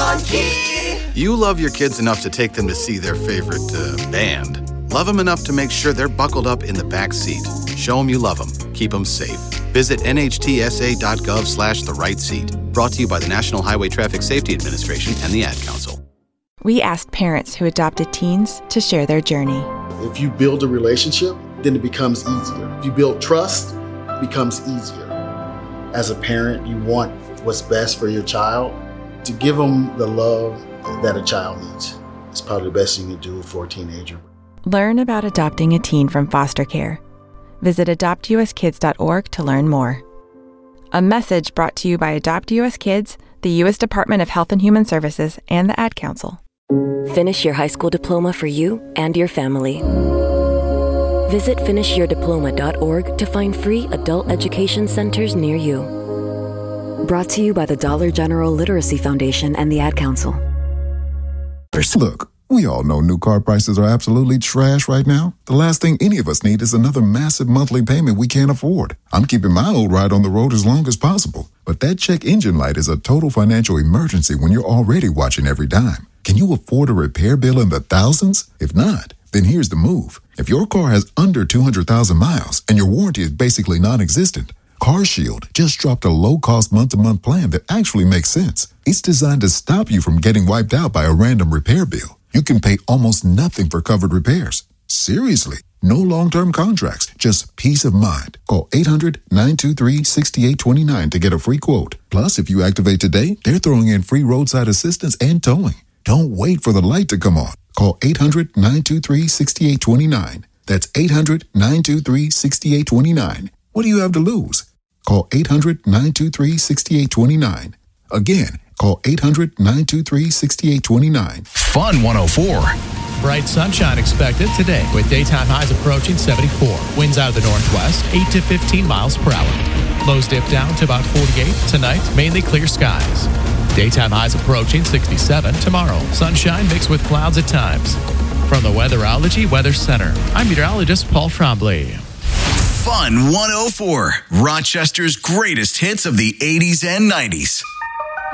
on Key. You love your kids enough to take them to see their favorite band. Love them enough to make sure they're buckled up in the back seat. Show them you love them. Keep them safe. Visit nhtsa.gov/the-right-seat. Brought to you by the National Highway Traffic Safety Administration and the Ad Council. We asked parents who adopted teens to share their journey. If you build a relationship, then it becomes easier. If you build trust, it becomes easier. As a parent, you want what's best for your child. To give them the love that a child needs is probably the best thing you can do for a teenager. Learn about adopting a teen from foster care. Visit adoptuskids.org to learn more. A message brought to you by Adopt US Kids, the U.S. Department of Health and Human Services, and the Ad Council. Finish your high school diploma for you and your family. Visit finishyourdiploma.org to find free adult education centers near you. Brought to you by the Dollar General Literacy Foundation and the Ad Council. Look, we all know new car prices are absolutely trash right now. The last thing any of us need is another massive monthly payment we can't afford. I'm keeping my old ride on the road as long as possible. But that check engine light is a total financial emergency when you're already watching every dime. Can you afford a repair bill in the thousands? If not, then here's the move. If your car has under 200,000 miles and your warranty is basically non-existent, CarShield just dropped a low-cost month-to-month plan that actually makes sense. It's designed to stop you from getting wiped out by a random repair bill. You can pay almost nothing for covered repairs. Seriously, no long-term contracts, just peace of mind. Call 800-923-6829 to get a free quote. Plus, if you activate today, they're throwing in free roadside assistance and towing. Don't wait for the light to come on. Call 800-923-6829. That's 800-923-6829. What do you have to lose? Call 800-923-6829. Again, call 800-923-6829. Fun 104. Bright sunshine expected today with daytime highs approaching 74. Winds out of the northwest, 8 to 15 miles per hour. Lows dip down to about 48. Tonight, mainly clear skies. Daytime highs approaching 67 tomorrow. Sunshine mixed with clouds at times. From the Weatherology Weather Center, I'm meteorologist Paul Trombley. Fun 104. Rochester's greatest hits of the 80s and 90s.